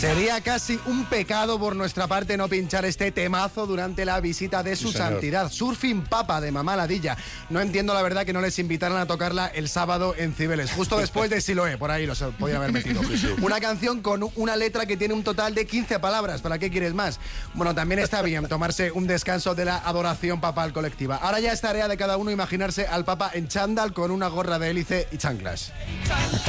Sería casi un pecado por nuestra parte no pinchar este temazo durante la visita de su santidad. Surfing Papa de Mamá Ladilla. No entiendo la verdad que no les invitaran a tocarla el sábado en Cibeles, justo después de Siloé, por ahí los podía haber metido. Una canción con una letra que tiene un total de 15 palabras. ¿Para qué quieres más? Bueno, también está bien tomarse un descanso de la adoración papal colectiva. Ahora ya es tarea de cada uno imaginarse al Papa en chándal con una gorra de hélice y chanclas.